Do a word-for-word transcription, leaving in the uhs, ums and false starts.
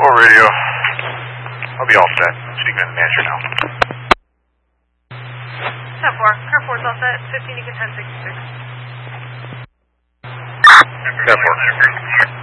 Four radio. I'll be all set. Speaking to the manager now. ten four. Car four's all set. fifteen, you can ten sixty-six. ten four.